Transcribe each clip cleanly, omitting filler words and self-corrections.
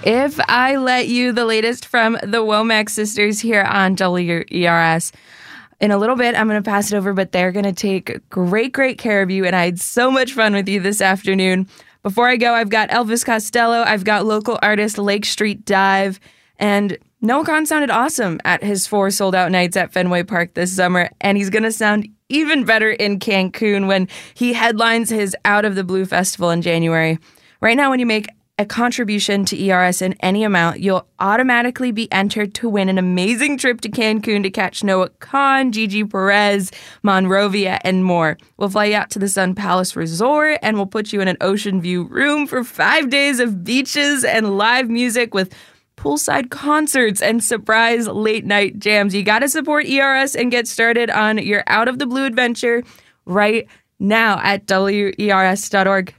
If I Let You, the latest from the Womack sisters here on WERS. In a little bit, I'm going to pass it over, but they're going to take great care of you, and I had so much fun with you this afternoon. Before I go, I've got Elvis Costello, I've got local artist Lake Street Dive, and Noah Kahan sounded awesome at his 4 sold-out nights at Fenway Park this summer, and he's going to sound even better in Cancun when he headlines his Out of the Blue Festival in January. Right now, when you make a contribution to ERS in any amount, you'll automatically be entered to win an amazing trip to Cancun to catch Noah Kahan, Gigi Perez, Monrovia, and more. We'll fly you out to the Sun Palace Resort, and we'll put you in an ocean view room for 5 days of beaches and live music with poolside concerts and surprise late-night jams. You got to support ERS and get started on your Out of the Blue adventure right now at WERS.org.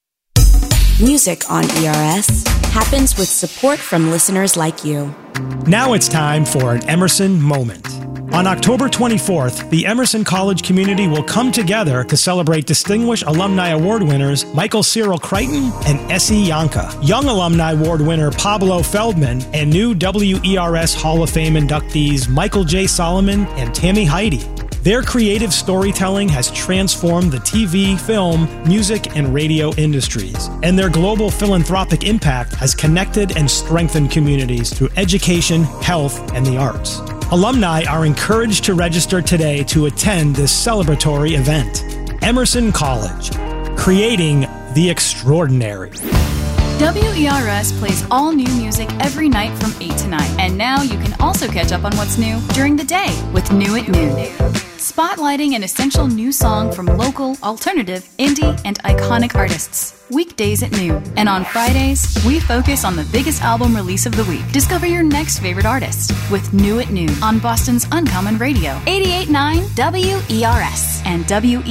Music on ERS happens with support from listeners like you. Now it's time for an Emerson Moment. On October 24th, the Emerson College community will come together to celebrate Distinguished Alumni Award winners Michael Cyril Crichton and Essie Yanka, Young Alumni Award winner Pablo Feldman, and new WERS Hall of Fame inductees Michael J. Solomon and Tammy Heidi. Their creative storytelling has transformed the TV, film, music, and radio industries, and their global philanthropic impact has connected and strengthened communities through education, health, and the arts. Alumni are encouraged to register today to attend this celebratory event. Emerson College, creating the extraordinary. WERS plays all new music every night from 8 to 9. And now you can also catch up on what's new during the day with New at Noon. Spotlighting an essential new song from local, alternative, indie, and iconic artists. Weekdays at noon. And on Fridays, we focus on the biggest album release of the week. Discover your next favorite artist with New at Noon on Boston's Uncommon Radio. 88.9 WERS and WERS.